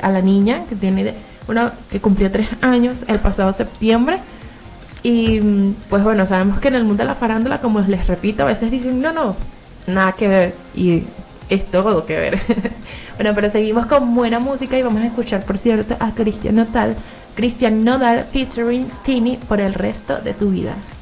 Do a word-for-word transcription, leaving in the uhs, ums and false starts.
a la niña que tiene una que cumplió tres años el pasado septiembre. Y pues bueno, sabemos que en el mundo de la farándula, como les repito, a veces dicen no, no, nada que ver, y es todo que ver. Bueno, pero seguimos con buena música y vamos a escuchar, por cierto, a Cristian Nodal, Cristian Nodal featuring Tini, Por el resto de tu vida.